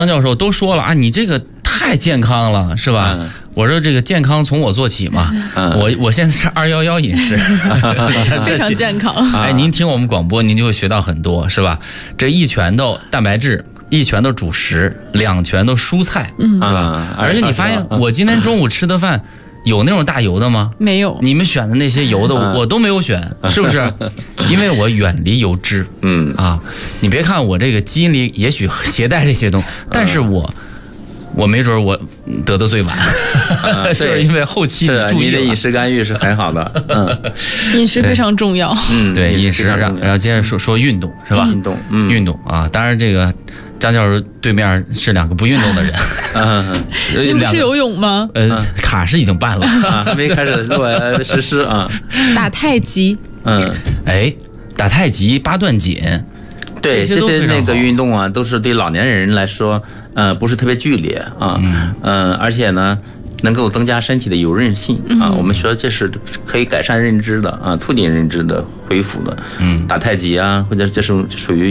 张教授都说了啊，你这个太健康了，是吧？我说这个健康从我做起嘛。我现在是211饮食， 非常健康。 哎，您听我们广播，您就会学到很多，是吧？这1拳头蛋白质，1拳头主食，2拳头蔬菜，而且你发现我今天中午吃的饭。有那种大油的吗？ 没有。 你们选的那些油的我都没有选，是不是？因为我远离油脂。你别看我这个基因里也许携带这些东西，但是我没准我得的最晚，就是因为后期注意你的饮食干预是很好的。 饮食非常重要。 对饮食，然后接着说运动是吧？运动啊，当然这个。张教授对面是2个不运动的人。 你们是游泳吗？ 卡是已经办了， 还没开始实施啊。 打太极。 打太极、八段锦。 对，这些那个运动啊，都是对老年人来说，不是特别剧烈啊。而且呢，能够增加身体的柔韧性啊。我们说这是可以改善认知的啊，促进认知的恢复的。打太极啊，或者这是属于